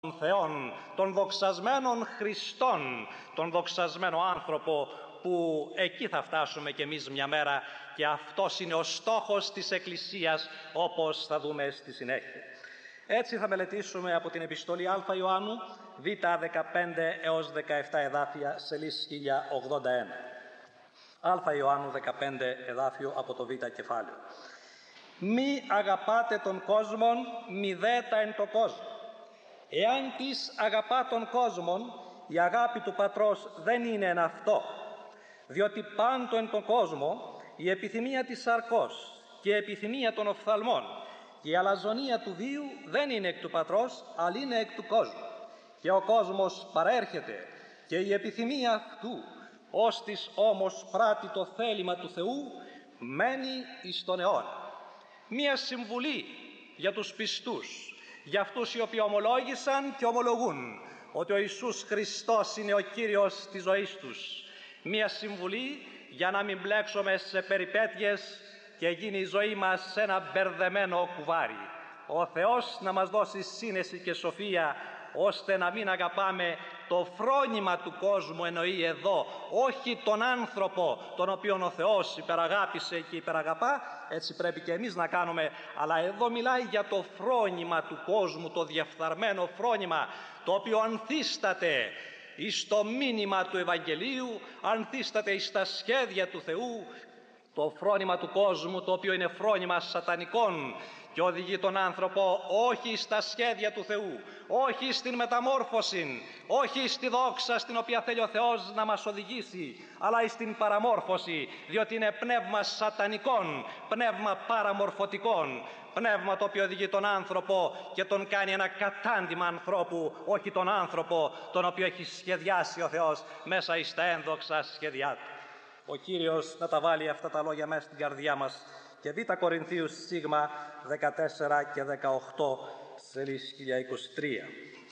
των Θεών, των δοξασμένων Χριστών, τον δοξασμένο άνθρωπο που εκεί θα φτάσουμε κι εμείς μια μέρα και αυτός είναι ο στόχος της Εκκλησίας, όπως θα δούμε στη συνέχεια. Έτσι θα μελετήσουμε από την επιστολή Α Ιωάννου, Β 15 έως 17 εδάφια, σελίδα 1081. Α Ιωάννου 15 εδάφιο από το Β κεφάλαιο. Μη αγαπάτε τον κόσμον, μη δέτα εν το κόσμο. Εάν της αγαπά τον κόσμον, η αγάπη του Πατρός δεν είναι εν αυτό. Διότι πάντο εν τον κόσμο η επιθυμία της σαρκός και η επιθυμία των οφθαλμών και η αλαζονία του βίου δεν είναι εκ του Πατρός, αλλά είναι εκ του κόσμου. Και ο κόσμος παρέρχεται και η επιθυμία αυτού, ώστις όμως πράττει το θέλημα του Θεού, μένει εις τον αιώνα. Μία συμβουλή για τους πιστούς, για αυτούς οι οποίοι ομολόγησαν και ομολογούν ότι ο Ιησούς Χριστός είναι ο Κύριος της ζωής τους. Μία συμβουλή για να μην μπλέξουμε σε περιπέτειες και γίνει η ζωή μας ένα μπερδεμένο κουβάρι. Ο Θεός να μας δώσει σύνεση και σοφία, ώστε να μην αγαπάμε το φρόνημα του κόσμου, εννοεί εδώ, όχι τον άνθρωπο τον οποίον ο Θεός υπεραγάπησε και υπεραγαπά, έτσι πρέπει και εμείς να κάνουμε, αλλά εδώ μιλάει για το φρόνημα του κόσμου, το διαφθαρμένο φρόνημα, το οποίο ανθίσταται εις το μήνυμα του Ευαγγελίου, ανθίσταται εις τα σχέδια του Θεού, το φρόνημα του κόσμου, το οποίο είναι φρόνημα σατανικών και οδηγεί τον άνθρωπο όχι στα σχέδια του Θεού, όχι στην μεταμόρφωση, όχι στη δόξα στην οποία θέλει ο Θεός να μας οδηγήσει, αλλά στην παραμόρφωση, διότι είναι πνεύμα σατανικών, πνεύμα παραμορφωτικών, πνεύμα το οποίο οδηγεί τον άνθρωπο και τον κάνει ένα κατάντημα ανθρώπου, όχι τον άνθρωπο τον οποίο έχει σχεδιάσει ο Θεός μέσα εις τα ένδοξα σχέδιά του. Ο Κύριος να τα βάλει αυτά τα λόγια μέσα στην καρδιά μας. Και Β Κορινθίους σίγμα 14 και 18, σελίδα 1023.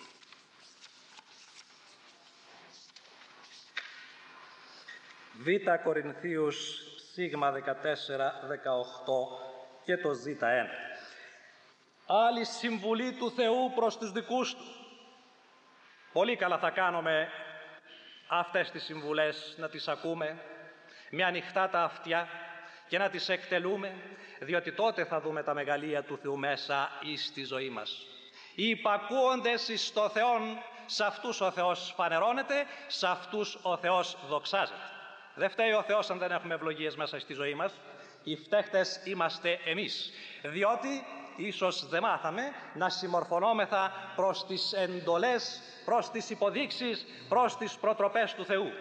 Β Κορινθίους σίγμα 14, 18 και το Ζ1. Άλλη συμβουλή του Θεού προς τους δικούς του. Πολύ καλά θα κάνουμε αυτές τις συμβουλές να τις ακούμε με ανοιχτά τα αυτιά και να τις εκτελούμε, διότι τότε θα δούμε τα μεγαλεία του Θεού μέσα εις τη ζωή μας. Οι υπακούοντες εις το Θεόν, σε αυτούς ο Θεός φανερώνεται, σε αυτούς ο Θεός δοξάζεται. Δεν φταίει ο Θεός αν δεν έχουμε ευλογίες μέσα στη ζωή μας. Οι φταίχτες είμαστε εμείς, διότι ίσως δεν μάθαμε να συμμορφωνόμεθα προς τις εντολές, προς τις υποδείξεις, προς τις προτροπές του Θεού.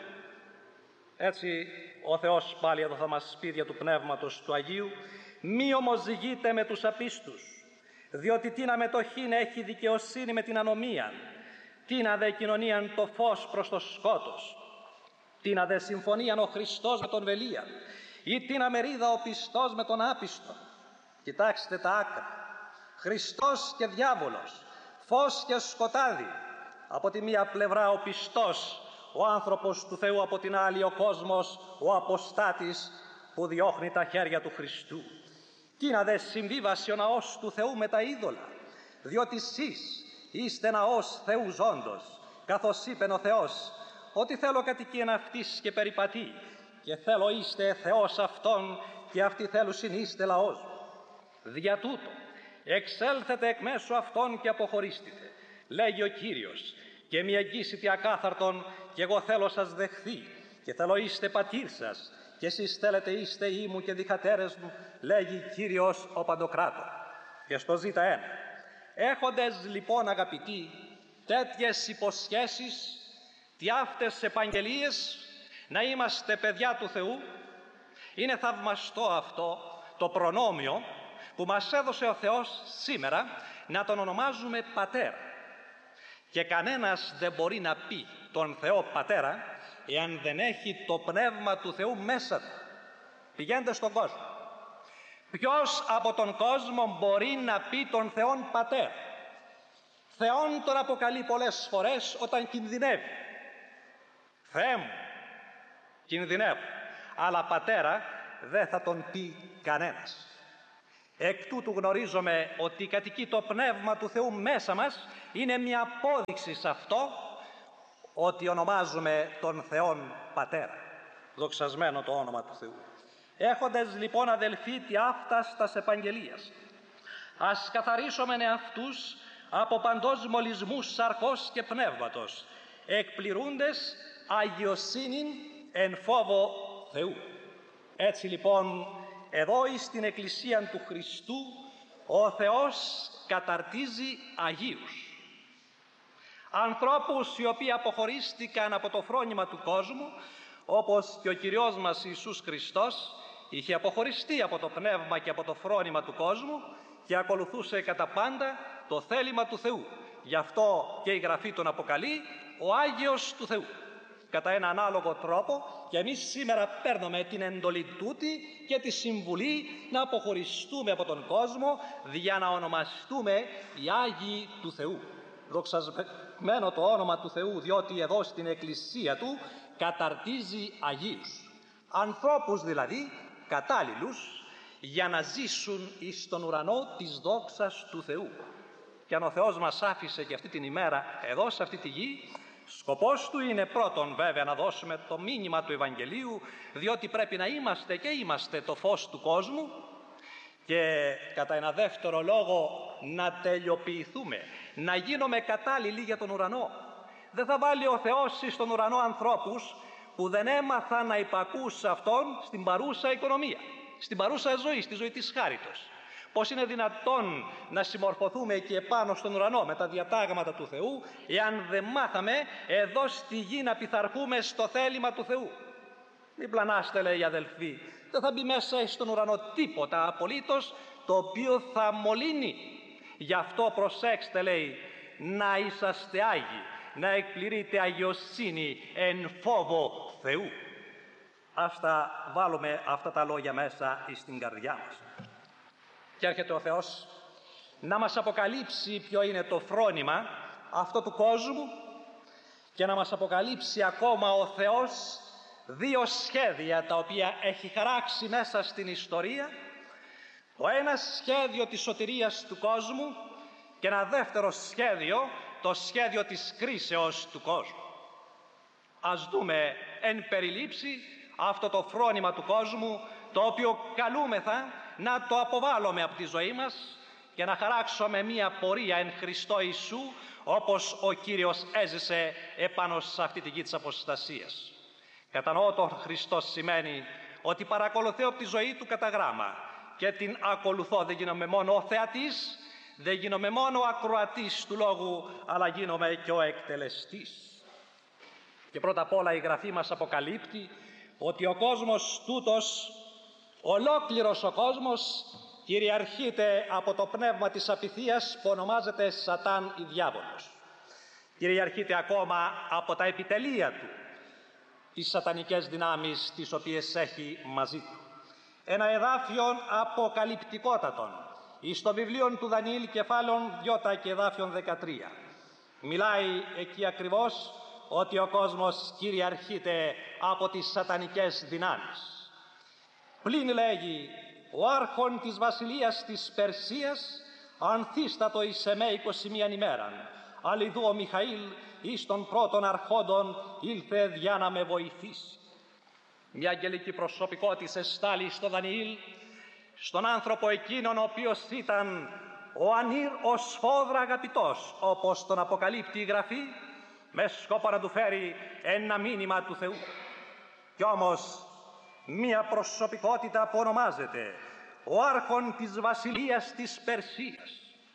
Έτσι ο Θεός πάλι εδώ θα μας πει δια του Πνεύματος του Αγίου: μη ομοζυγείτε με τους απίστους, διότι τίνα μετοχήν έχει δικαιοσύνη με την ανομία, τίνα δε κοινωνίαν το φως προς το σκότος, τίνα δε συμφωνίαν ο Χριστός με τον Βελίαν, ή τίνα μερίδα ο πιστός με τον άπιστο. Κοιτάξτε τα άκρα, Χριστός και διάβολος, φως και σκοτάδι. Από τη μία πλευρά ο πιστός, ο άνθρωπος του Θεού, από την άλλη ο κόσμος, ο αποστάτης που διώχνει τα χέρια του Χριστού. Τι να δε συμβίβασε ο ναός του Θεού με τα είδωλα, διότι εσείς είστε ναός Θεού ζώντος, καθώς είπεν ο Θεός, ότι θέλω κατοικίαν αυτής και περιπατεί, και θέλω είστε Θεός αυτόν και αυτοί θέλουσιν είστε λαός. Δια τούτο εξέλθετε εκ μέσω αυτών και αποχωρίστητε, λέγει ο Κύριος, και μη αγγίσετε ακάθαρτον, και εγώ θέλω σας δεχθεί, και θέλω είστε πατήρ σας, και εσείς θέλετε είστε ή μου και διχατέρες μου, λέγει Κύριος ο Παντοκράτορ. Και στο Ζ1. Έχοντες λοιπόν αγαπητοί τέτοιες υποσχέσεις, τι αυτές επαγγελίες, να είμαστε παιδιά του Θεού, είναι θαυμαστό αυτό το προνόμιο που μας έδωσε ο Θεός σήμερα, να τον ονομάζουμε Πατέρα. Και κανένας δεν μπορεί να πει τον Θεό Πατέρα εάν δεν έχει το Πνεύμα του Θεού μέσα του. Πηγαίνετε στον κόσμο. Ποιος από τον κόσμο μπορεί να πει τον Θεόν Πατέρα? Θεόν τον αποκαλεί πολλές φορές όταν κινδυνεύει. Θεέ μου, κινδυνεύω. Αλλά Πατέρα δεν θα τον πει κανένας. Εκ τούτου γνωρίζουμε ότι κατοικεί το Πνεύμα του Θεού μέσα μας, είναι μια απόδειξη σε αυτό ότι ονομάζουμε τον Θεόν Πατέρα. Δοξασμένο το όνομα του Θεού. Έχοντας λοιπόν αδελφοί τι άφταστας επαγγελίας, ας καθαρίσομεν εαυτούς από παντός μολυσμούς σαρκός και πνεύματος, εκπληρούντες αγιοσύνην εν φόβο Θεού. Έτσι λοιπόν εδώ στην Εκκλησία του Χριστού ο Θεός καταρτίζει Αγίους. Ανθρώπους οι οποίοι αποχωρίστηκαν από το φρόνημα του κόσμου, όπως και ο Κυριός μας Ιησούς Χριστός είχε αποχωριστεί από το πνεύμα και από το φρόνημα του κόσμου και ακολουθούσε κατά πάντα το θέλημα του Θεού. Γι' αυτό και η Γραφή τον αποκαλεί ο Άγιος του Θεού. Κατά ένα ανάλογο τρόπο και εμείς σήμερα παίρνουμε την εντολή τούτη και τη συμβουλή να αποχωριστούμε από τον κόσμο για να ονομαστούμε οι Άγιοι του Θεού. Δοξασμένο το όνομα του Θεού, διότι εδώ στην Εκκλησία Του καταρτίζει Αγίους. Ανθρώπους δηλαδή κατάλληλους για να ζήσουν εις τον ουρανό της δόξας του Θεού. Και αν ο Θεός μας άφησε και αυτή την ημέρα εδώ σε αυτή τη γη, σκοπός Του είναι πρώτον βέβαια να δώσουμε το μήνυμα του Ευαγγελίου, διότι πρέπει να είμαστε και είμαστε το φως του κόσμου, και κατά ένα δεύτερο λόγο να τελειοποιηθούμε, να γίνουμε κατάλληλοι για τον ουρανό. Δεν θα βάλει ο Θεός στον ουρανό ανθρώπους που δεν έμαθαν να υπακούν σε Αυτόν στην παρούσα οικονομία, στην παρούσα ζωή, στη ζωή της χάριτος. Πώς είναι δυνατόν να συμμορφωθούμε εκεί επάνω στον ουρανό με τα διατάγματα του Θεού, εάν δεν μάθαμε εδώ στη γη να πειθαρχούμε στο θέλημα του Θεού? Μην πλανάστε, λέει, αδελφοί, δεν θα μπει μέσα στον ουρανό τίποτα απολύτως το οποίο θα μολύνει. Γι' αυτό προσέξτε, λέει, να είσαστε Άγιοι, να εκπληρείτε αγιοσύνη εν φόβο Θεού. Ας τα βάλουμε αυτά τα λόγια μέσα στην καρδιά μας. Και έρχεται ο Θεός να μας αποκαλύψει ποιο είναι το φρόνημα αυτό του κόσμου και να μας αποκαλύψει ακόμα ο Θεός δύο σχέδια τα οποία έχει χαράξει μέσα στην ιστορία. Το ένα σχέδιο της σωτηρίας του κόσμου και ένα δεύτερο σχέδιο, το σχέδιο της κρίσεως του κόσμου. Ας δούμε εν περιλήψη αυτό το φρόνημα του κόσμου, το οποίο καλούμεθα να το αποβάλουμε από τη ζωή μας και να χαράξουμε μία πορεία εν Χριστώ Ιησού, όπως ο Κύριος έζησε επάνω σε αυτή τη γη της αποστασίας. Κατανοώ τον Χριστό σημαίνει ότι παρακολουθώ τη ζωή Του κατά γράμμα και την ακολουθώ. Δεν γίνομαι μόνο ο θεατής, δεν γίνομαι μόνο ο ακροατής του λόγου, αλλά γίνομαι και ο εκτελεστής. Και πρώτα απ' όλα η Γραφή μας αποκαλύπτει ότι ο κόσμος τούτος, ολόκληρος ο κόσμος, κυριαρχείται από το πνεύμα της απειθίας που ονομάζεται Σατάν ή Διάβολος. Κυριαρχείται ακόμα από τα επιτελεία του, τις σατανικές δυνάμεις τις οποίες έχει μαζί του. Ένα εδάφιο αποκαλυπτικότατον εις το βιβλίο του Δανιήλ κεφάλαιον 2 και εδάφιον 13. Μιλάει εκεί ακριβώς ότι ο κόσμος κυριαρχείται από τις σατανικές δυνάμεις. Πλην λέγει ο άρχον της βασιλείας της Περσίας ανθίστατο εις εμέ 21 ημέραν. Αλληδού ο Μιχαήλ εις των πρώτων αρχόντων ήλθε για να με βοηθήσει. Μια αγγελική προσωπικότητα εστάλει στο Δανιήλ, στον άνθρωπο εκείνον ο οποίος ήταν ο ανήρ ο σφόδρα αγαπητός, όπως τον αποκαλύπτει η Γραφή, με σκόπο να του φέρει ένα μήνυμα του Θεού. Κι όμως μια προσωπικότητα που ονομάζεται ο άρχον της βασιλείας της Περσίας,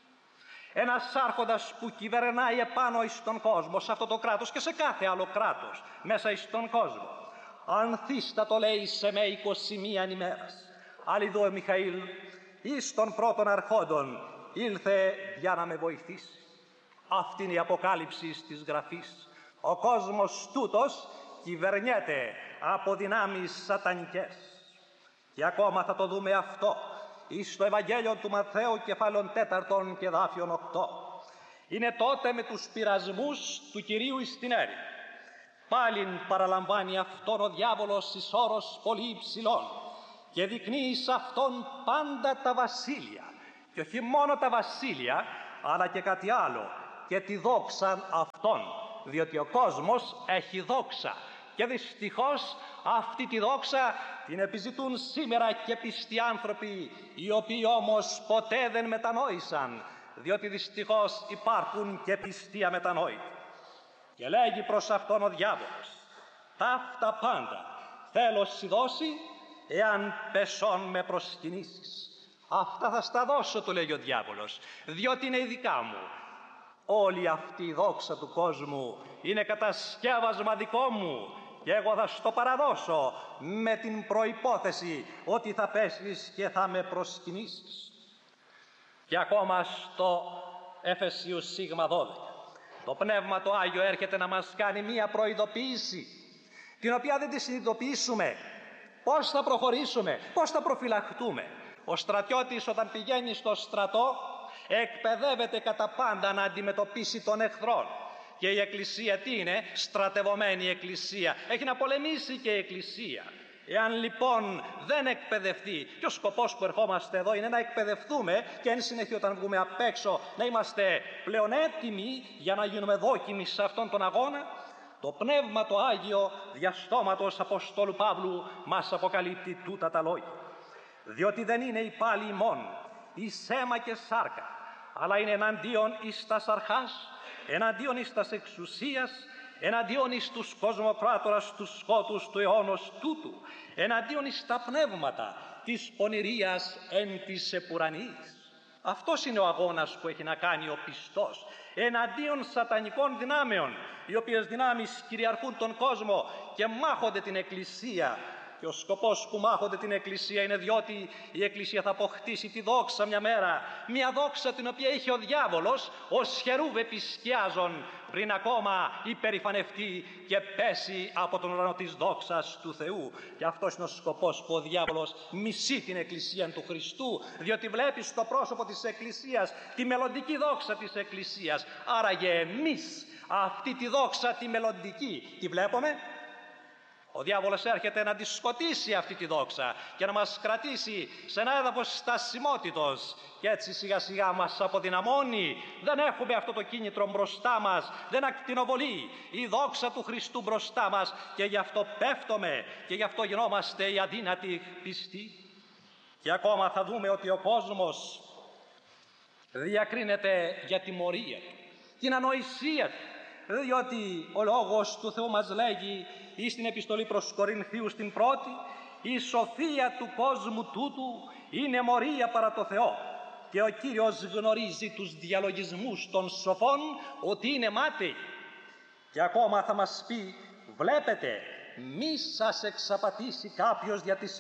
ένας άρχοντας που κυβερνάει επάνω εις τον κόσμο, σε αυτό το κράτος και σε κάθε άλλο κράτος μέσα εις τον κόσμο, ανθίστατο λέει σε με 21 ημέρας. Αλληδού ο Μιχαήλ εις των πρώτων αρχόντων ήλθε για να με βοηθήσει. Αυτή είναι η αποκάλυψη της Γραφής. Ο κόσμος τούτος κυβερνιέται από δυνάμεις σατανικές. Και ακόμα θα το δούμε αυτό εις το Ευαγγέλιο του Ματθαίου κεφάλαιον 4 και εδάφιον 8. Είναι τότε με τους πειρασμούς του Κυρίου εις την έρημο. Πάλιν παραλαμβάνει αυτόν ο διάβολος εις όρος πολύ υψηλών και δεικνύει σε αυτόν πάντα τα βασίλεια, και όχι μόνο τα βασίλεια, αλλά και κάτι άλλο, και τη δόξαν αυτών, διότι ο κόσμος έχει δόξα και δυστυχώς αυτή τη δόξα την επιζητούν σήμερα και πιστοί άνθρωποι, οι οποίοι όμως ποτέ δεν μετανόησαν, διότι δυστυχώς υπάρχουν και πιστοί αμετανόητοι. Και λέγει προς αυτόν ο διάβολος: «Ταύτα πάντα θέλω σοι δώσει, εάν πεσόν με προσκυνήσεις». Αυτά θα στα δώσω, του λέγει ο διάβολος, διότι είναι η δικά μου. Όλη αυτή η δόξα του κόσμου είναι κατασκεύασμα δικό μου και εγώ θα στο παραδώσω με την προϋπόθεση ότι θα πέσεις και θα με προσκυνήσεις. Και ακόμα στο Εφεσίους σίγμα 12 το Πνεύμα το Άγιο έρχεται να μας κάνει μία προειδοποίηση, την οποία δεν τη συνειδητοποιήσουμε. Πώς θα προχωρήσουμε, πώς θα προφυλαχτούμε. Ο στρατιώτης όταν πηγαίνει στο στρατό εκπαιδεύεται κατά πάντα να αντιμετωπίσει τον εχθρόν. Και η Εκκλησία τι είναι? Στρατευωμένη Εκκλησία. Έχει να πολεμήσει και η Εκκλησία. Εάν λοιπόν δεν εκπαιδευτεί, και ο σκοπός που ερχόμαστε εδώ είναι να εκπαιδευτούμε και εν συνεχεία όταν βγούμε απ' έξω να είμαστε πλέον έτοιμοι για να γίνουμε δόκιμοι σε αυτόν τον αγώνα, το Πνεύμα το Άγιο διαστόματος Αποστόλου Παύλου μας αποκαλύπτει τούτα τα λόγια. Διότι δεν είναι υπάλληλοι ημών εις αίμα και σάρκα, αλλά είναι εναντίον εις τας αρχάς, εναντίον εις τας εξουσίας, εναντίον εις τους κοσμοκράτορας τους σκότους του αιώνος τούτου, εναντίον εις τα πνεύματα της πονηρίας εν της επουρανής. Αυτός είναι ο αγώνας που έχει να κάνει ο πιστός, εναντίον σατανικών δυνάμεων, οι οποίες δυνάμεις κυριαρχούν τον κόσμο και μάχονται την Εκκλησία. Και ο σκοπός που μάχονται την Εκκλησία είναι διότι η Εκκλησία θα αποκτήσει τη δόξα μια μέρα, μια δόξα την οποία είχε ο διάβολος ως χερούβ επισκιάζων πριν ακόμα υπερηφανευτεί και πέσει από τον ουρανό της δόξας του Θεού. Και αυτός είναι ο σκοπός που ο διάβολος μισεί την Εκκλησία του Χριστού, διότι βλέπει στο πρόσωπο της Εκκλησίας τη μελλοντική δόξα της Εκκλησίας. Άραγε εμείς αυτή τη δόξα τη μελλοντική τη βλέπουμε? Ο διάβολος έρχεται να τη σκοτήσει αυτή τη δόξα και να μας κρατήσει σε ένα έδαφος στασιμότητος και έτσι σιγά σιγά μας αποδυναμώνει. Δεν έχουμε αυτό το κίνητρο μπροστά μας, δεν ακτινοβολεί η δόξα του Χριστού μπροστά μας και γι' αυτό πέφτουμε και γι' αυτό γινόμαστε οι αδύνατοι πιστοί. Και ακόμα θα δούμε ότι ο κόσμος διακρίνεται για τιμωρία του, την ανοησία του, διότι ο Λόγος του Θεού μας λέγει ή στην επιστολή προς Κορινθίους στην πρώτη: «Η σοφία του κόσμου τούτου είναι μορία παρά το Θεό και ο Κύριος γνωρίζει τους διαλογισμούς των σοφών ότι είναι μάταιοι». Και ακόμα θα μας πει: «Βλέπετε, μη σας εξαπατήσει κάποιος δια της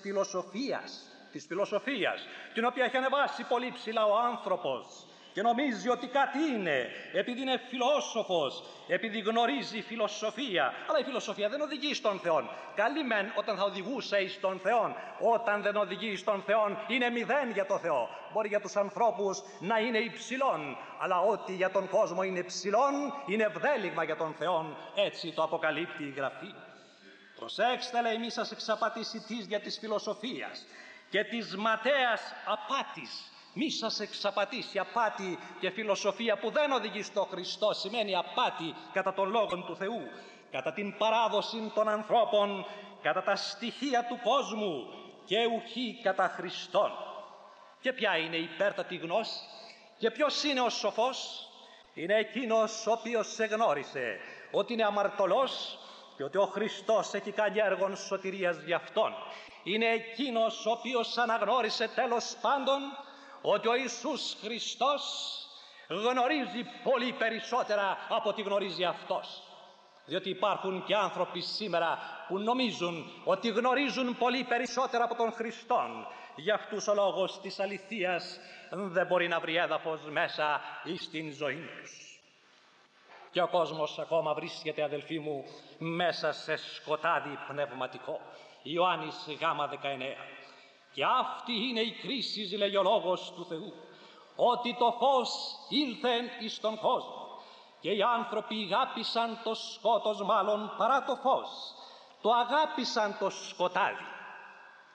φιλοσοφίας, την οποία έχει ανεβάσει πολύ ψηλά ο άνθρωπος και νομίζει ότι κάτι είναι, επειδή είναι φιλόσοφος, επειδή γνωρίζει φιλοσοφία. Αλλά η φιλοσοφία δεν οδηγεί στον Θεό. Καλή μεν όταν θα οδηγούσε εις τον Θεό, όταν δεν οδηγεί στον Θεό είναι μηδέν για το Θεό. Μπορεί για τους ανθρώπους να είναι υψηλόν, αλλά ό,τι για τον κόσμο είναι υψηλόν είναι ευδέλιγμα για τον Θεό. Έτσι το αποκαλύπτει η Γραφή. Προσέξτε, λέει, μη σας εξαπατήσει της για της φιλοσοφίας και της ματαίας απάτης. Μη σας εξαπατήσει απάτη και φιλοσοφία που δεν οδηγεί στο Χριστό. Σημαίνει απάτη κατά τον Λόγον του Θεού, κατά την παράδοση των ανθρώπων, κατά τα στοιχεία του κόσμου και ουχή κατά Χριστόν. Και ποια είναι η υπέρτατη γνώση και ποιος είναι ο σοφός? Είναι εκείνος ο οποίος εγνώρισε ότι είναι αμαρτωλός και ότι ο Χριστός έχει κάνει έργον σωτηρίας για αυτόν. Είναι εκείνος ο οποίος αναγνώρισε τέλος πάντων ότι ο Ιησούς Χριστός γνωρίζει πολύ περισσότερα από ό,τι γνωρίζει αυτός. Διότι υπάρχουν και άνθρωποι σήμερα που νομίζουν ότι γνωρίζουν πολύ περισσότερα από τον Χριστόν. Για αυτούς ο λόγος της αληθείας δεν μπορεί να βρει έδαφος μέσα στην ζωή τους. Και ο κόσμος ακόμα βρίσκεται, αδελφοί μου, μέσα σε σκοτάδι πνευματικό. Ιωάννης Γ 19. Και αυτή είναι η κρίση, λέει ο Λόγος του Θεού, ότι το φως ήλθεν εις τον κόσμο και οι άνθρωποι αγάπησαν το σκότος μάλλον παρά το φως, το αγάπησαν το σκοτάδι.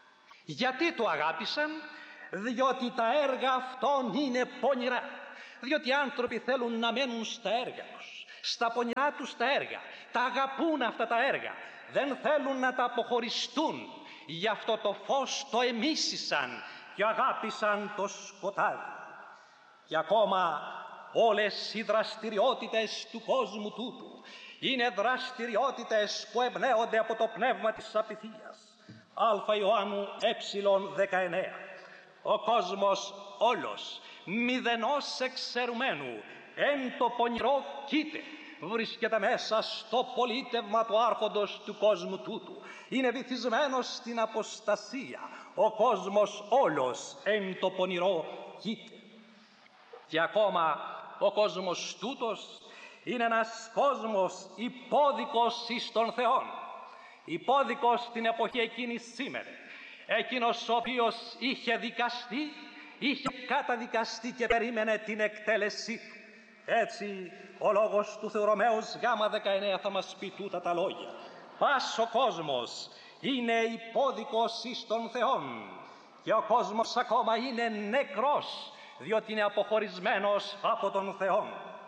Γιατί το αγάπησαν? Διότι τα έργα αυτών είναι πονηρά. Διότι οι άνθρωποι θέλουν να μένουν στα έργα τους, στα πονηρά τους τα έργα. Τα αγαπούν αυτά τα έργα. Δεν θέλουν να τα αποχωριστούν. Γι' αυτό το φως το εμίσησαν και αγάπησαν το σκοτάδι. Και ακόμα όλες οι δραστηριότητες του κόσμου τούτου είναι δραστηριότητες που εμπνέονται από το πνεύμα της απειθίας. Α Ιωάννου ε19. Ο κόσμος όλος, μηδενός εξαιρουμένου, εν το πονηρό κοίτε, βρίσκεται μέσα στο πολίτευμα του άρχοντος του κόσμου τούτου. Είναι βυθισμένος στην αποστασία. Ο κόσμος όλος εν το πονηρό κοίτε. Και ακόμα ο κόσμος τούτος είναι ένας κόσμος υπόδικος εις τον Θεόν. Υπόδικος στην εποχή εκείνη σήμερα. Εκείνος ο οποίος είχε δικαστεί, είχε καταδικαστεί και περίμενε την εκτέλεσή του. Έτσι ο λόγος του Θεού Ρωμαίος Γ19 θα μας πει τούτα τα λόγια. Πας ο κόσμος είναι υπόδικος εις τον Θεόν και ο κόσμος ακόμα είναι νεκρός, διότι είναι αποχωρισμένος από τον Θεό.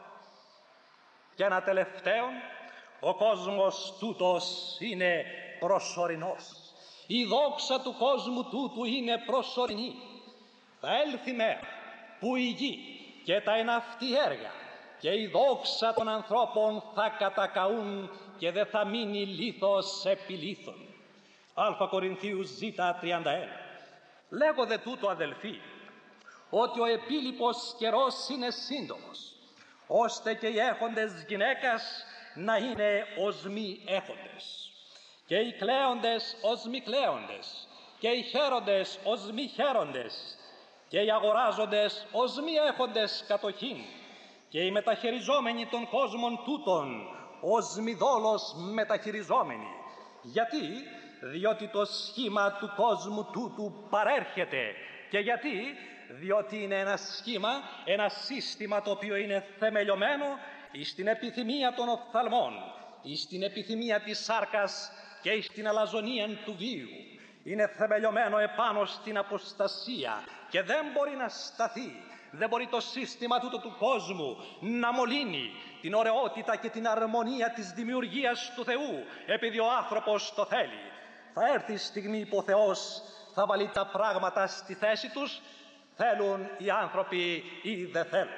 Και ένα τελευταίο, ο κόσμος τούτος είναι προσωρινός. Η δόξα του κόσμου τούτου είναι προσωρινή. Θα έλθει μέρα που η γη και τα εναυτή έργα και η δόξα των ανθρώπων θα κατακαούν και δεν θα μείνει λίθος επί λίθων. Α Κορινθίους Ζ31. Λέγω δε τούτο, αδελφοί, ότι ο επίλοιπος καιρός είναι σύντομος, ώστε και οι έχοντες γυναίκας να είναι ως μη έχοντες, και οι κλαίοντες ως μη κλαίοντες, και οι χαίροντες ως μη χαίροντες, και οι αγοράζοντες ως μη έχοντες κατοχήν, και οι μεταχειριζόμενοι των κόσμων τούτων ως μη δόλος μεταχειριζόμενοι. Γιατί? Διότι το σχήμα του κόσμου τούτου παρέρχεται. Και γιατί? Διότι είναι ένα σχήμα, ένα σύστημα το οποίο είναι θεμελιωμένο στην επιθυμία των οφθαλμών, στην επιθυμία της σάρκας και στην αλαζονία του βίου. Είναι θεμελιωμένο επάνω στην αποστασία και δεν μπορεί να σταθεί. Δεν μπορεί το σύστημα τούτο του κόσμου να μολύνει την ωραιότητα και την αρμονία της δημιουργίας του Θεού, επειδή ο άνθρωπος το θέλει. Θα έρθει η στιγμή που ο Θεός θα βάλει τα πράγματα στη θέση τους, θέλουν οι άνθρωποι ή δεν θέλουν.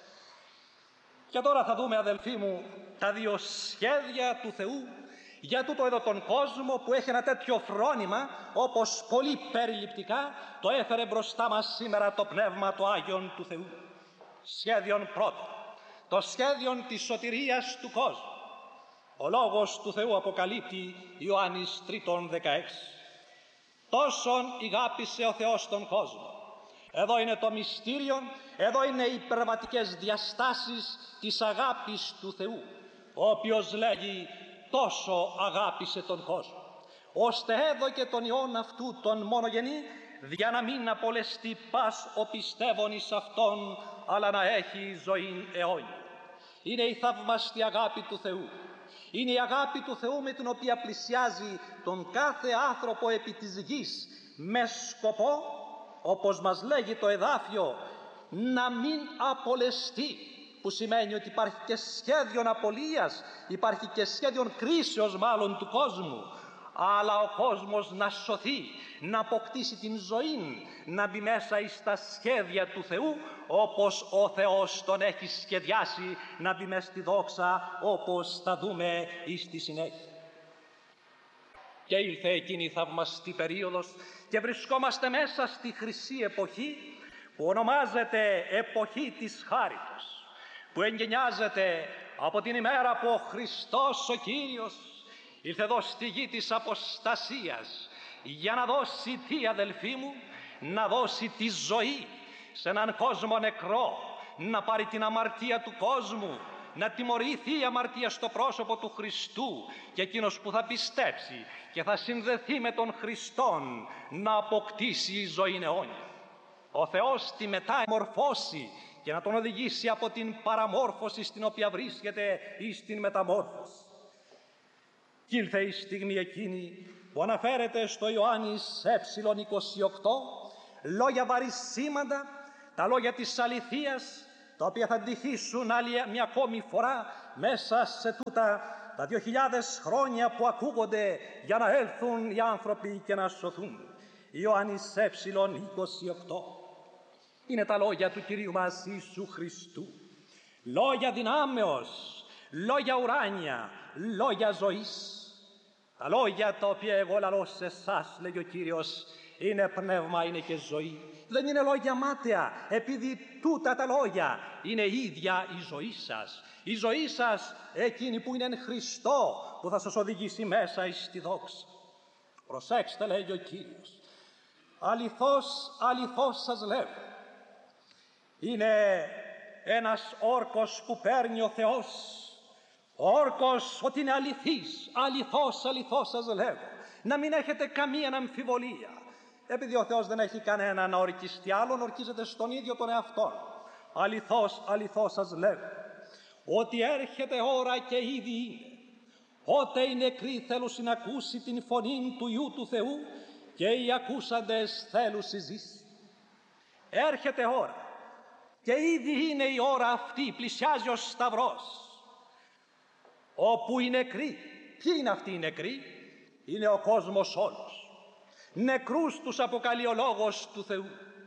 Και τώρα θα δούμε, αδελφοί μου, τα δύο σχέδια του Θεού για τούτο εδώ τον κόσμο που έχει ένα τέτοιο φρόνημα, όπως πολύ περιληπτικά το έφερε μπροστά μας σήμερα το Πνεύμα του Άγιον του Θεού. Σχέδιον πρώτο, το σχέδιον της σωτηρίας του κόσμου. Ο λόγος του Θεού αποκαλύπτει Ιωάννης 3:16. Τόσον ηγάπησε ο Θεός τον κόσμο. Εδώ είναι το μυστήριο, εδώ είναι οι πνευματικές διαστάσεις της αγάπης του Θεού, ο οποίος λέγει τόσο αγάπησε τον κόσμο, ώστε έδωκε τον Υιόν αυτού τον μονογενή, για να μην απολεστεί πας ο πιστεύων εις Αυτόν, αλλά να έχει ζωή αιώνια. Είναι η θαυμαστή αγάπη του Θεού. Είναι η αγάπη του Θεού με την οποία πλησιάζει τον κάθε άνθρωπο επί της γης, με σκοπό, όπως μας λέγει το εδάφιο, να μην απολεστεί, που σημαίνει ότι υπάρχει και σχέδιον απολίας, υπάρχει και σχέδιον κρίσεως μάλλον του κόσμου, αλλά ο κόσμος να σωθεί, να αποκτήσει την ζωή, να μπει μέσα στα σχέδια του Θεού, όπως ο Θεός τον έχει σχεδιάσει να μπει μέσα στη δόξα, όπως θα δούμε στη συνέχεια. Και ήλθε εκείνη η θαυμαστή περίοδος και βρισκόμαστε μέσα στη χρυσή εποχή που ονομάζεται εποχή της χάριτος, που εγκαινιάζεται από την ημέρα που ο Χριστός ο Κύριος ήρθε εδώ στη γη της αποστασίας για να δώσει, τι αδελφοί μου, να δώσει τη ζωή σε έναν κόσμο νεκρό, να πάρει την αμαρτία του κόσμου, να τιμωρηθεί η αμαρτία στο πρόσωπο του Χριστού, και εκείνος που θα πιστέψει και θα συνδεθεί με τον Χριστόν να αποκτήσει ζωή αιώνια. Ο Θεός τη μεταμορφώσει και να τον οδηγήσει από την παραμόρφωση στην οποία βρίσκεται ή στην μεταμόρφωση. Κι ήλθε η στιγμή εκείνη που αναφέρεται στο Ιωάννης ε28, λόγια βαρισίμαντα, τα λόγια της αληθείας, τα οποία θα ντυχήσουν άλλη μια ακόμη φορά μέσα σε τούτα τα 2.000 χρόνια που ακούγονται για να έλθουν οι άνθρωποι και να σωθούν. Ιωάννης ε28 είναι τα λόγια του Κυρίου μας Ιησού Χριστού. Λόγια δυνάμεως, λόγια ουράνια, λόγια ζωής. Τα λόγια τα οποία εγώ λαλώ σε εσάς, λέγει ο Κύριος, είναι πνεύμα, είναι και ζωή. Δεν είναι λόγια μάταια, επειδή τούτα τα λόγια είναι ίδια η ζωή σας. Η ζωή σας εκείνη που είναι εν Χριστώ, που θα σας οδηγήσει μέσα εις τη δόξα. Προσέξτε, λέγει ο Κύριος, αληθώς, αληθώς σας λέω, είναι ένας όρκος που παίρνει ο Θεός. Ο όρκος ότι είναι αληθής, αληθώς, αληθώς σας λέω. Να μην έχετε καμία αμφιβολία. Επειδή ο Θεός δεν έχει κανένα να ορκιστεί άλλον, ορκίζεται στον ίδιο τον εαυτόν. Αληθώς, αληθώς σας λέω, ότι έρχεται ώρα και ήδη είναι, ότε οι νεκροί θέλουν να ακούσει την φωνή του Υιού του Θεού και οι ακούσαντες θέλουν ζήσει. Έρχεται ώρα και ήδη είναι η ώρα αυτή, πλησιάζει ο Σταυρός, όπου οι νεκροί, ποιοι είναι αυτοί οι νεκροί? Είναι ο κόσμος όλος. Νεκρούς τους αποκαλεί ο Λόγος του Θεού.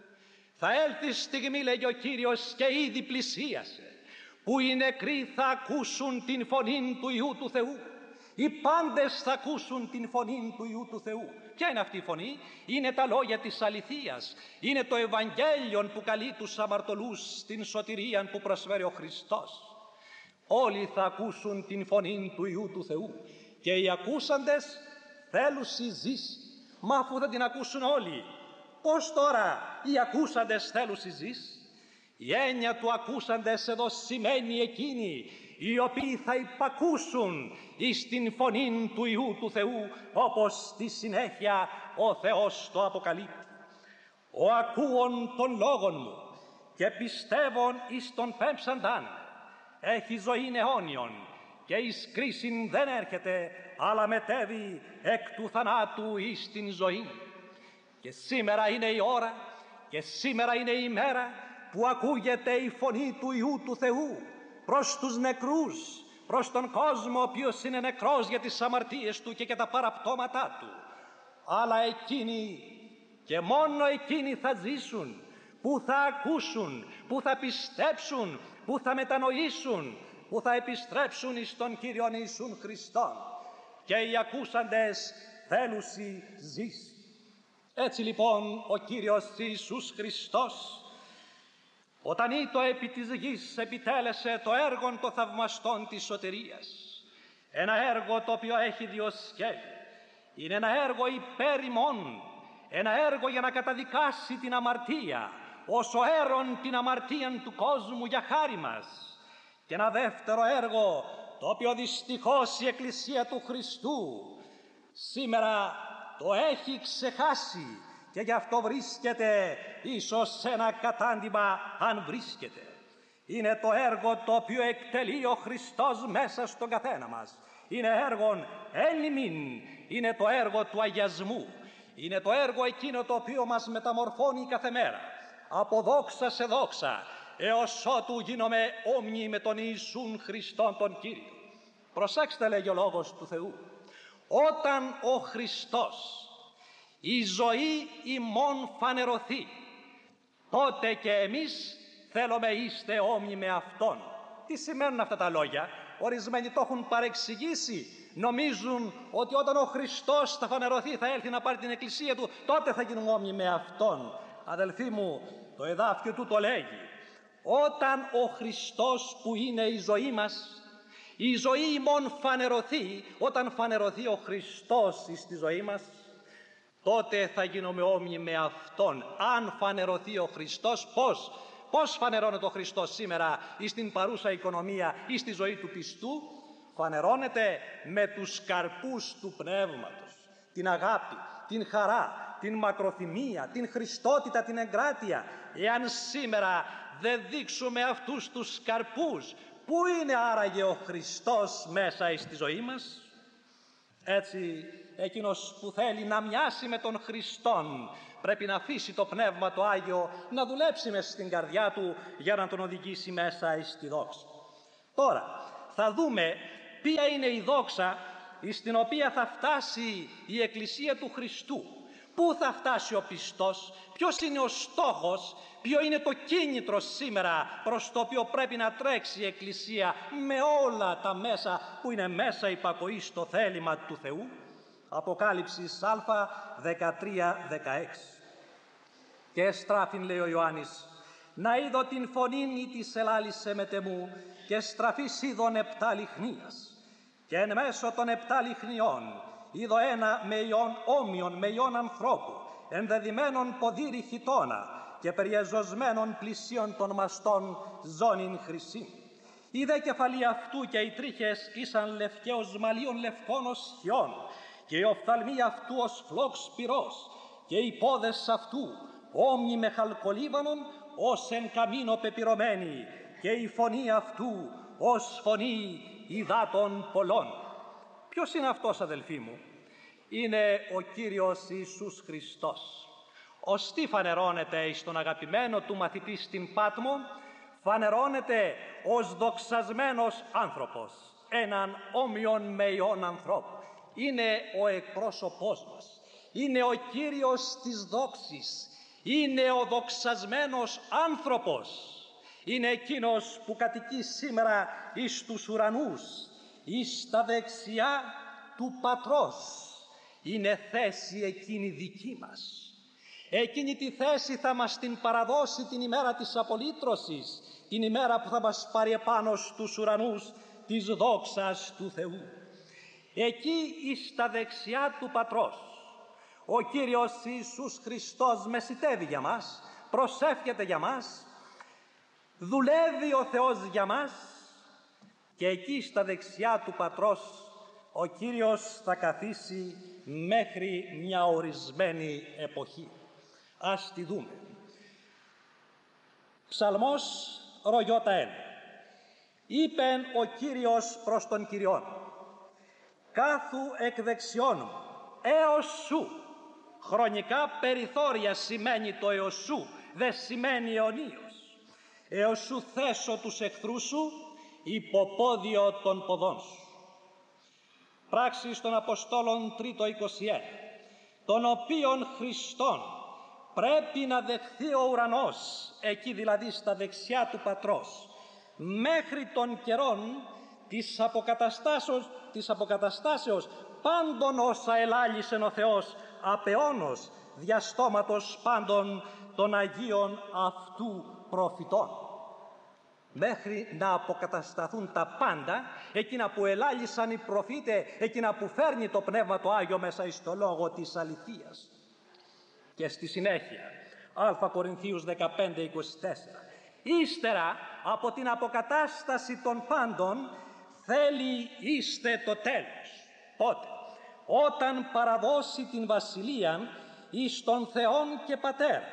Θα έλθει στιγμή, λέγει ο Κύριος, και ήδη πλησίασε, που οι νεκροί θα ακούσουν την φωνή του Υιού του Θεού. Οι πάντες θα ακούσουν την φωνή του Υιού του Θεού. Ποια είναι αυτή η φωνή? Είναι τα λόγια της αληθείας. Είναι το Ευαγγέλιο που καλεί τους αμαρτωλούς στην σωτηρία που προσφέρει ο Χριστός. Όλοι θα ακούσουν την φωνή του Υιού του Θεού και οι ακούσαντες θέλουν ζήσει. Μα αφού δεν την ακούσουν όλοι, πώς τώρα οι ακούσαντες θέλουν ζήσει? Η έννοια του ακούσαντες εδώ σημαίνει εκείνοι οι οποίοι θα υπακούσουν εις την φωνή του Υιού του Θεού, όπως στη συνέχεια ο Θεός το αποκαλύπτει. Ο ακούων των λόγων μου και πιστεύων εις τον πέμψανταν έχει ζωήν αιώνιον και εις κρίσιν δεν έρχεται, αλλά μετέβει εκ του θανάτου εις την ζωή. Και σήμερα είναι η ώρα και σήμερα είναι η μέρα που ακούγεται η φωνή του Υιού του Θεού προς τους νεκρούς, προς τον κόσμο ο οποίος είναι νεκρός για τις αμαρτίες του και για τα παραπτώματά του. Αλλά εκείνοι και μόνο εκείνοι θα ζήσουν, που θα ακούσουν, που θα πιστέψουν, που θα μετανοήσουν, που θα επιστρέψουν εις τον Κύριον Ιησούν Χριστόν. Και οι ακούσαντες θέλουσι ζήσει. Έτσι λοιπόν ο Κύριος Ιησούς Χριστός, όταν ήτο επί της γης, επιτέλεσε το έργο των θαυμαστών της σωτηρίας. Ένα έργο το οποίο έχει δύο σκέλη. Είναι ένα έργο υπέρ ημών, ένα έργο για να καταδικάσει την αμαρτία, ως ο αίρον την αμαρτία του κόσμου για χάρη μας. Και ένα δεύτερο έργο, το οποίο δυστυχώς η Εκκλησία του Χριστού σήμερα το έχει ξεχάσει και γι' αυτό βρίσκεται ίσως σε ένα κατάντημα, αν βρίσκεται. Είναι το έργο το οποίο εκτελεί ο Χριστός μέσα στον καθένα μας. Είναι έργο ένιμην, είναι το έργο του αγιασμού. Είναι το έργο εκείνο το οποίο μας μεταμορφώνει κάθε μέρα, από δόξα σε δόξα, έως ότου γίνομαι όμοιοι με τον Ιησούν Χριστόν τον Κύριο. Προσέξτε, λέγει ο Λόγος του Θεού, όταν ο Χριστός η ζωή ημών φανερωθεί, τότε και εμείς θέλουμε είστε όμοιοι με Αυτόν. Τι σημαίνουν αυτά τα λόγια? Ορισμένοι το έχουν παρεξηγήσει. Νομίζουν ότι όταν ο Χριστός θα φανερωθεί, θα έλθει να πάρει την εκκλησία του, τότε θα γίνουμε όμοιοι με Αυτόν. Αδελφοί μου, το εδάφιο του το λέγει. Όταν ο Χριστός που είναι η ζωή μας, η ζωή ημών φανερωθεί, όταν φανερωθεί ο Χριστός στη ζωή μας, τότε θα γίνουμε όμοιοι με Αυτόν. Αν φανερωθεί ο Χριστός, πώς φανερώνεται ο Χριστός σήμερα στην παρούσα οικονομία ή στη ζωή του πιστού? Φανερώνεται με τους καρπούς του Πνεύματος, την αγάπη, την χαρά, την μακροθυμία, την χριστότητα, την εγκράτεια. Εάν σήμερα δεν δείξουμε αυτούς τους καρπούς, πού είναι άραγε ο Χριστός μέσα στη ζωή μας? Έτσι, εκείνος που θέλει να μοιάσει με τον Χριστόν πρέπει να αφήσει το Πνεύμα το Άγιο να δουλέψει μέσα στην καρδιά του για να τον οδηγήσει μέσα εις τη δόξα. Τώρα, θα δούμε ποια είναι η δόξα στην οποία θα φτάσει η Εκκλησία του Χριστού. Πού θα φτάσει ο πιστός, ποιος είναι ο στόχος, ποιο είναι το κίνητρο σήμερα προς το οποίο πρέπει να τρέξει η Εκκλησία με όλα τα μέσα που είναι μέσα υπακοή στο θέλημα του Θεού. Αποκάλυψης Α 13-16. «Και στράφην», λέει ο Ιωάννης, «να είδω την φωνήν της ελάλησε μετ' εμού, και στραφής είδων 7 λιχνίας. Και εν μέσω των 7 λιχνιών είδω ένα με ιόν όμοιον με ιόν ανθρώπου, ενδεδημένον ποδήρι χιτώνα και περιεζωσμένον πλησίον των μαστών ζώνην χρυσήν. Η δε κεφαλή αυτού και οι τρίχες ήσαν λευκαίος μαλλίων λευκών ως χιών, και οι οφθαλμοί αυτού ως φλόξ πυρός, και οι πόδες αυτού όμοιοι με χαλκολίβανον ως εν καμίνο πεπυρωμένοι, και η φωνή αυτού ως φωνή υδάτων πολλών». Ποιος είναι αυτός, αδελφοί μου? Είναι ο Κύριος Ιησούς Χριστός. Ως τι φανερώνεται εις τον αγαπημένο του μαθητή στην Πάτμο? Φανερώνεται ως δοξασμένος άνθρωπος, έναν όμοιον με ιόν ανθρώπου. Είναι ο εκπρόσωπός μας, είναι ο Κύριος της δόξης, είναι ο δοξασμένος άνθρωπος. Είναι εκείνος που κατοικεί σήμερα εις τους ουρανούς, εις τα δεξιά του Πατρός. Είναι θέση εκείνη δική μας. Εκείνη τη θέση θα μας την παραδώσει την ημέρα της απολύτρωσης, την ημέρα που θα μας πάρει επάνω στους ουρανούς της δόξας του Θεού. Εκεί εις τα δεξιά του Πατρός ο Κύριος Ιησούς Χριστός μεσιτεύει για μας, προσεύχεται για μας, δουλεύει ο Θεός για μας, και εκεί στα δεξιά του Πατρός ο Κύριος θα καθίσει μέχρι μια ορισμένη εποχή. Ας τη δούμε. Ψαλμός Ρογιώτα 1. «Είπεν ο Κύριος προς τον Κυριόν, κάθου εκ δεξιών μου, έως σου». Χρονικά περιθώρια σημαίνει το έως σου, δεν σημαίνει αιωνίως. «Έως σου θέσω τους εχθρούς σου υποπόδιο των ποδών σου». Πράξεις των Αποστόλων 3:21. «Τον οποίον Χριστόν πρέπει να δεχθεί ο ουρανός», εκεί δηλαδή στα δεξιά του Πατρός, «μέχρι των καιρών της αποκαταστάσεως πάντων όσα ελάλησεν ο Θεός απεώνος δια στόματος πάντων των Αγίων αυτού προφητών». Μέχρι να αποκατασταθούν τα πάντα, εκείνα που ελάλησαν οι προφήτες, εκείνα που φέρνει το Πνεύμα το Άγιο μέσα εις το λόγο της αληθείας. Και στη συνέχεια, Α Κορινθίους 15:24, «Ύστερα από την αποκατάσταση των πάντων θέλει είστε το τέλος». Πότε? Όταν παραδώσει την βασιλείαν εις τον Θεόν και Πατέρα,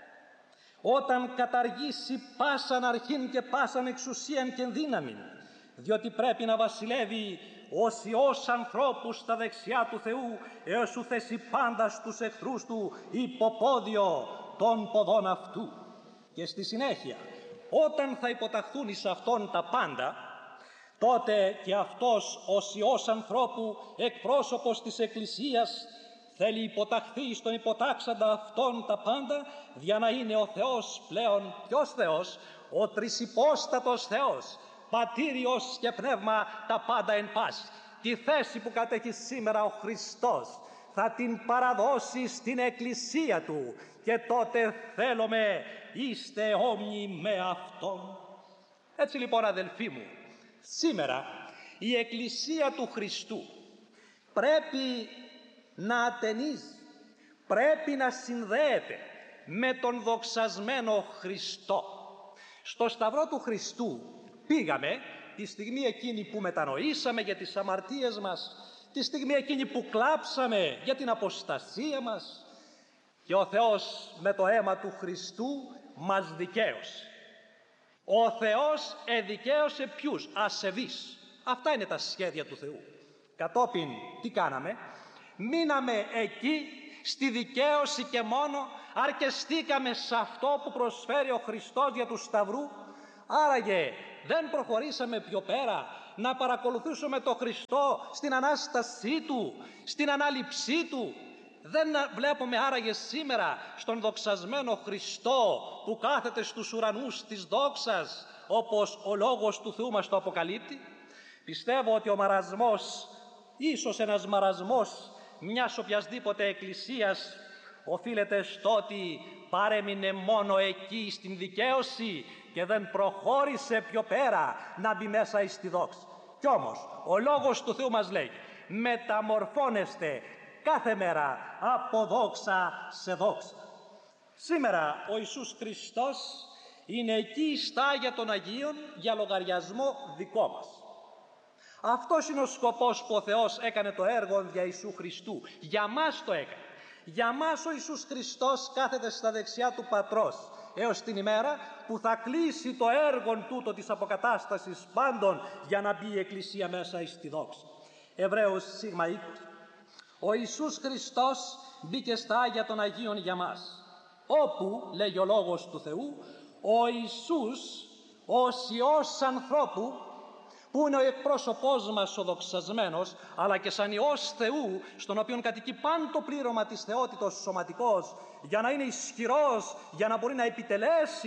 όταν καταργήσει πάσαν αρχήν και πάσαν εξουσίαν και δύναμην, διότι πρέπει να βασιλεύει ως Υιός ανθρώπου στα δεξιά του Θεού, έως σου θέσει πάντα στους εχθρούς του υποπόδιο των ποδών αυτού. Και στη συνέχεια, όταν θα υποταχθούν εις αυτόν τα πάντα, τότε και αυτός ως Υιός ανθρώπου, εκπρόσωπος της Εκκλησίας, θέλει υποταχθεί στον υποτάξαντα αυτόν τα πάντα, για να είναι ο Θεός πλέον. Ποιος Θεός? Ο τρισυπόστατος Θεός, Πατήριος και Πνεύμα, τα πάντα εν πάση. Τη θέση που κατέχει σήμερα ο Χριστός θα την παραδώσει στην Εκκλησία Του, και τότε θέλουμε είστε όμοιοι με Αυτόν. Έτσι λοιπόν, αδελφοί μου, σήμερα η Εκκλησία του Χριστού πρέπει να ατενίζει, πρέπει να συνδέεται με τον δοξασμένο Χριστό. Στο Σταυρό του Χριστού πήγαμε τη στιγμή εκείνη που μετανοήσαμε για τις αμαρτίες μας, τη στιγμή εκείνη που κλάψαμε για την αποστασία μας, και ο Θεός με το αίμα του Χριστού μας δικαίωσε. Ο Θεός εδικαίωσε ποιους? Ασεβείς. Αυτά είναι τα σχέδια του Θεού. Κατόπιν τι κάναμε? Μείναμε εκεί στη δικαίωση και μόνο, αρκεστήκαμε σε αυτό που προσφέρει ο Χριστός για του Σταυρού. Άραγε δεν προχωρήσαμε πιο πέρα να παρακολουθήσουμε τον Χριστό στην Ανάστασή Του, στην Ανάληψή Του? Δεν βλέπουμε άραγε σήμερα στον δοξασμένο Χριστό που κάθεται στους ουρανούς της δόξας, όπως ο Λόγος του Θεού μας το αποκαλύπτει? Πιστεύω ότι ο μαρασμός, ίσως ένας μαρασμός μιας οποιασδήποτε εκκλησίας, οφείλεται στο ότι παρέμεινε μόνο εκεί στην δικαίωση και δεν προχώρησε πιο πέρα να μπει μέσα εις τη δόξα. Κι όμως ο Λόγος του Θεού μας λέει: μεταμορφώνεστε κάθε μέρα από δόξα σε δόξα. Σήμερα ο Ιησούς Χριστός είναι εκεί στα Άγια των Αγίων για λογαριασμό δικό μας. Αυτός είναι ο σκοπός που ο Θεός έκανε το έργο δια Ιησού Χριστού. Για μας το έκανε. Για μας ο Ιησούς Χριστός κάθεται στα δεξιά του Πατρός έως την ημέρα που θα κλείσει το έργο τούτο της αποκατάστασης πάντων για να μπει η Εκκλησία μέσα εις τη δόξα. Εβραίους σίγμα 20. Ο Ιησούς Χριστός μπήκε στα Άγια των Αγίων για μας, όπου, λέγει ο Λόγος του Θεού, ο Ιησούς, ως Υιός ανθρώπου, που είναι ο εκπρόσωπός μας ο δοξασμένος, αλλά και σαν Υιός Θεού, στον οποίον κατοικεί παν το πλήρωμα της θεότητος σωματικός, για να είναι ισχυρός, για να μπορεί να επιτελέσει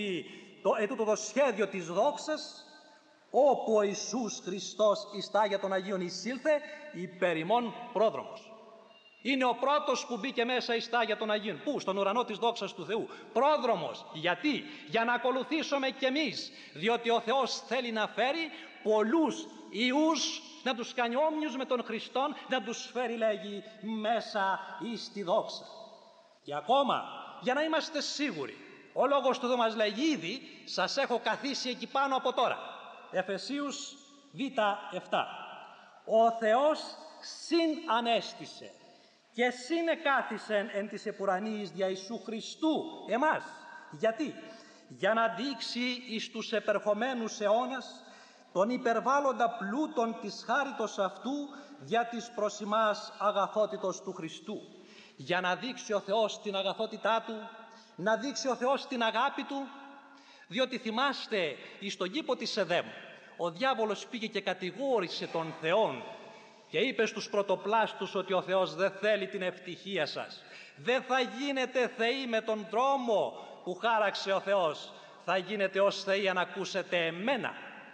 ετούτο το σχέδιο της δόξας, όπου ο Ιησούς Χριστός εις τα Άγια των Αγίων εισήλθε, υπέρ ημών πρόδρομος. Είναι ο πρώτος που μπήκε μέσα εις τα Άγια των Αγίων. Πού? Στον ουρανό της δόξας του Θεού. Πρόδρομος. Γιατί? Για να ακολουθήσουμε κι εμείς. Διότι ο Θεός θέλει να φέρει πολλούς Ιούς, να τους κάνει όμοιους με τον Χριστόν, να τους φέρει, λέγει, μέσα εις τη δόξα. Και ακόμα, για να είμαστε σίγουροι, ο Λόγος του Θεού μας λέγει ήδη, σας έχω καθίσει εκεί πάνω από τώρα. Εφεσίους β7. Ο Θεός συν ανέστησε και συνεκάθισεν εν της επουρανίης δια Ιησού Χριστού εμάς. Γιατί? Για να δείξει εις τους επερχομένους αιώνας τον υπερβάλλοντα πλούτον της χάριτος αυτού δια της προς ημάς αγαθότητος του Χριστού. Για να δείξει ο Θεός την αγαθότητά Του, να δείξει ο Θεός την αγάπη Του, διότι θυμάστε εις τον κήπο της Εδέμ, ο διάβολος πήγε και κατηγόρησε τον Θεόν και είπε στους πρωτοπλάστους ότι ο Θεός δεν θέλει την ευτυχία σας. Δεν θα γίνετε θεοί με τον δρόμο που χάραξε ο Θεός. Θα γίνετε ως θεοί αν ακούσετε εμένα.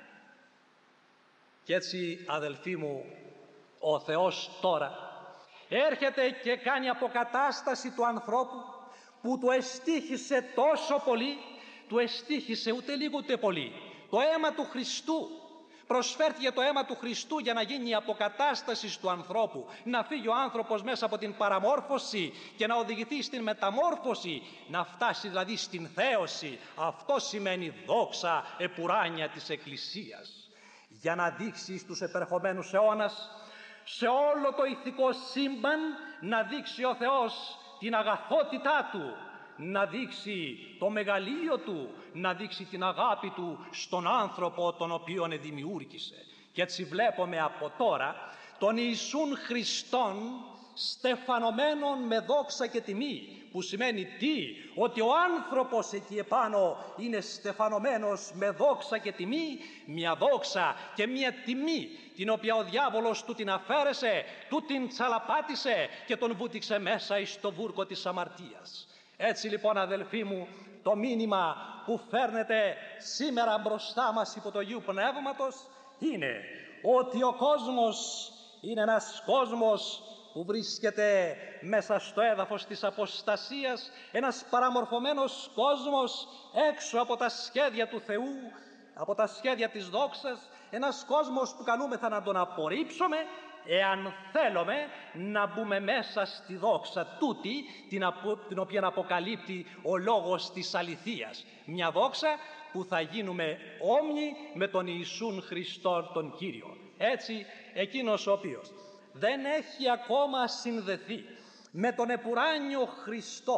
Και έτσι, αδελφοί μου, ο Θεός τώρα έρχεται και κάνει αποκατάσταση του ανθρώπου που του εστίχησε τόσο πολύ, του εστίχησε ούτε λίγο ούτε πολύ το αίμα του Χριστού. Προσφέρθηκε το αίμα του Χριστού για να γίνει η αποκατάσταση του ανθρώπου, να φύγει ο άνθρωπος μέσα από την παραμόρφωση και να οδηγηθεί στην μεταμόρφωση, να φτάσει δηλαδή στην θέωση. Αυτό σημαίνει δόξα επουράνια της Εκκλησίας. Για να δείξει στους επερχομένους αιώνας, σε όλο το ηθικό σύμπαν, να δείξει ο Θεός την αγαθότητά Του, να δείξει το μεγαλείο Του, να δείξει την αγάπη Του στον άνθρωπο τον οποίον δημιούργησε. Και έτσι βλέπουμε από τώρα τον Ιησούν Χριστόν στεφανωμένον με δόξα και τιμή, που σημαίνει τι? Ότι ο άνθρωπος εκεί επάνω είναι στεφανωμένος με δόξα και τιμή, μια δόξα και μια τιμή την οποία ο διάβολος του την αφαίρεσε, του την τσαλαπάτησε και τον βούτυξε μέσα εις το βούρκο της αμαρτίας. Έτσι λοιπόν, αδελφοί μου, το μήνυμα που φέρνετε σήμερα μπροστά μας υπό το Αγίου Πνεύματος είναι ότι ο κόσμος είναι ένας κόσμος που βρίσκεται μέσα στο έδαφος της αποστασίας, ένας παραμορφωμένος κόσμος έξω από τα σχέδια του Θεού, από τα σχέδια της δόξας, ένας κόσμος που καλούμεθα να τον απορρίψουμε εάν θέλουμε να μπούμε μέσα στη δόξα τούτη την οποία αποκαλύπτει ο λόγος της αληθείας. Μια δόξα που θα γίνουμε όμοιοι με τον Ιησούν Χριστόν τον Κύριο. Έτσι εκείνος ο οποίος δεν έχει ακόμα συνδεθεί με τον επουράνιο Χριστό,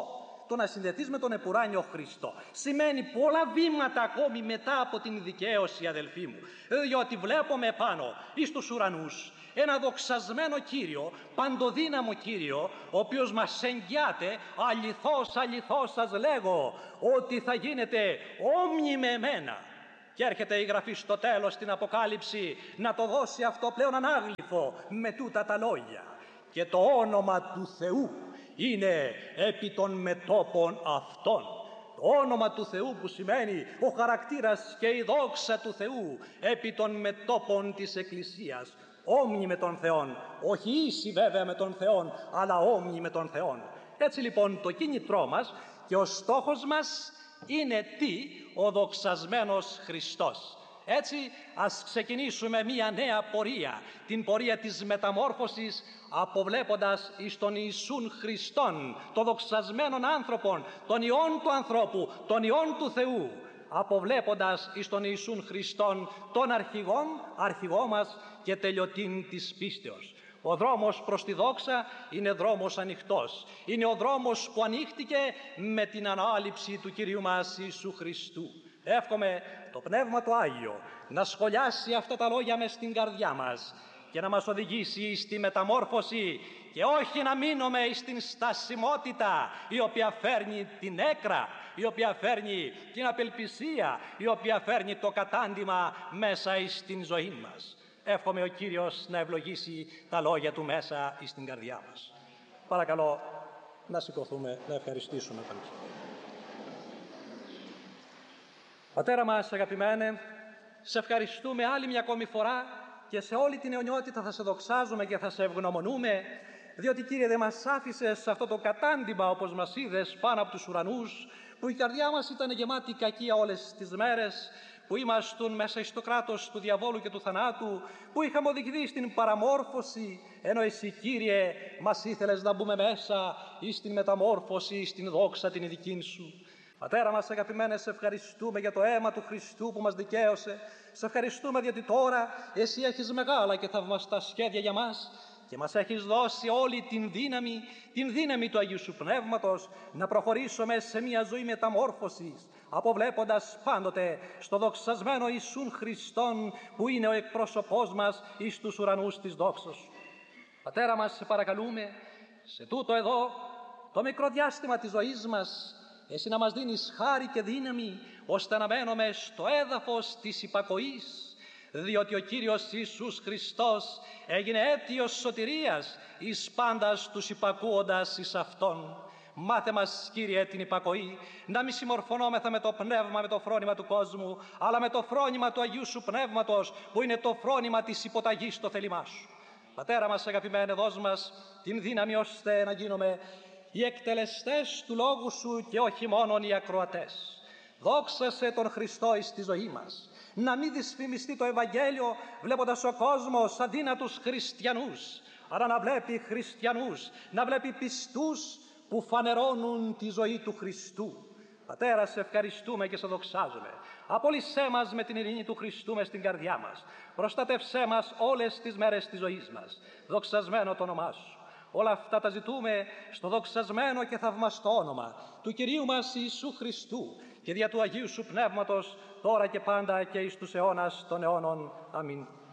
το να συνδεθείς με τον επουράνιο Χριστό σημαίνει πολλά βήματα ακόμη μετά από την δικαίωση, αδελφοί μου, διότι βλέπουμε πάνω εις τους ουρανούς ένα δοξασμένο Κύριο, παντοδύναμο Κύριο, ο οποίος μας εγγυάται, αληθώς, αληθώς σας λέγω, ότι θα γίνετε όμοιοι με εμένα. Και έρχεται η Γραφή στο τέλος στην Αποκάλυψη να το δώσει αυτό πλέον ανάγλυφο με τούτα τα λόγια. Και το όνομα του Θεού είναι επί των μετώπων αυτών. Το όνομα του Θεού που σημαίνει ο χαρακτήρας και η δόξα του Θεού επί των μετώπων της Εκκλησίας. Όμοιοι με τον Θεόν, όχι ίσοι βέβαια με τον Θεόν, αλλά όμοιοι με τον Θεόν. Έτσι λοιπόν το κίνητρό μας και ο στόχος μας είναι τι? Ο δοξασμένος Χριστός. Έτσι ας ξεκινήσουμε μία νέα πορεία, την πορεία της μεταμόρφωσης, αποβλέποντας εις τον Ιησούν Χριστόν, τον δοξασμένον άνθρωπον, τον Υιόν του ανθρώπου, τον Υιόν του Θεού, αποβλέποντας εις τον Ιησούν Χριστόν, τον αρχηγό μας και τελειωτήν της πίστεως. Ο δρόμος προς τη δόξα είναι δρόμος ανοιχτός. Είναι ο δρόμος που ανοίχτηκε με την ανάληψη του Κυρίου μας Ιησού Χριστού. Εύχομαι το Πνεύμα το Άγιο να σχολιάσει αυτά τα λόγια μες στην καρδιά μας και να μας οδηγήσει στη μεταμόρφωση και όχι να μείνουμε στην στασιμότητα η οποία φέρνει την έκρα, η οποία φέρνει την απελπισία, η οποία φέρνει το κατάντημα μέσα στην ζωή μας. Εύχομαι ο Κύριος να ευλογήσει τα λόγια Του μέσα στην καρδιά μας. Παρακαλώ να σηκωθούμε, να ευχαριστήσουμε τον Κύριο. Πατέρα μας αγαπημένε, σε ευχαριστούμε άλλη μια ακόμη φορά και σε όλη την αιωνιότητα θα σε δοξάζουμε και θα σε ευγνωμονούμε, διότι Κύριε δεν μας άφησες σε αυτό το κατάντημα όπως μας είδες πάνω από τους ουρανούς, που η καρδιά μας ήταν γεμάτη κακία όλες τις μέρες, που ήμαστον μέσα στο κράτος του διαβόλου και του θανάτου, που είχαμε οδηγηθεί στην παραμόρφωση, ενώ εσύ Κύριε μας ήθελες να μπούμε μέσα ή στην μεταμόρφωση, στην δόξα την δική σου. Πατέρα μας αγαπημένε, σε ευχαριστούμε για το αίμα του Χριστού που μας δικαίωσε. Σε ευχαριστούμε διότι τώρα εσύ έχεις μεγάλα και θαυμαστά σχέδια για μας και μας έχεις δώσει όλη την δύναμη του Αγίου Σου Πνεύματος να προχωρήσουμε σε μια ζωή μεταμόρφωσης, αποβλέποντας πάντοτε στο δοξασμένο Ιησούν Χριστόν που είναι ο εκπρόσωπός μας εις τους ουρανούς της δόξας Σου. Πατέρα μας, σε παρακαλούμε σε τούτο εδώ το μικρό διάστημα της ζωής μας εσύ να μας δίνεις χάρη και δύναμη ώστε να μένουμε στο έδαφος της υπακοής, διότι ο Κύριος Ιησούς Χριστός έγινε αίτιος σωτηρίας εις πάντας τους υπακούοντας εις Αυτόν. Μάθε μας, Κύριε, την υπακοή, να μη συμμορφωνόμεθα με το πνεύμα, με το φρόνημα του κόσμου, αλλά με το φρόνημα του Αγίου Σου Πνεύματος, που είναι το φρόνημα της υποταγής στο θέλημά Σου. Πατέρα μας αγαπημένε, δώσ' μας την δύναμη ώστε να γίνουμε οι εκτελεστές του Λόγου Σου και όχι μόνον οι ακροατές. Δόξασε τον Χριστό εις τη ζωή μας. Να μην δυσφημιστεί το Ευαγγέλιο βλέποντας ο κόσμος αδύνατους χριστιανούς, αλλά να βλέπει χριστιανούς, να βλέπει πιστούς που φανερώνουν τη ζωή του Χριστού. Πατέρα, σε ευχαριστούμε και σε δοξάζουμε. Απόλυσέ μας με την ειρήνη του Χριστού μες στην καρδιά μας. Προστάτευσέ μας όλες τις μέρες της ζωής μας. Δοξασμένο το όνομά Σου. Όλα αυτά τα ζητούμε στο δοξασμένο και θαυμαστό όνομα του Κυρίου μας Ιησού Χριστού και δια του Αγίου Σου Πνεύματος, τώρα και πάντα και εις τους αιώνας των αιώνων. Αμήν.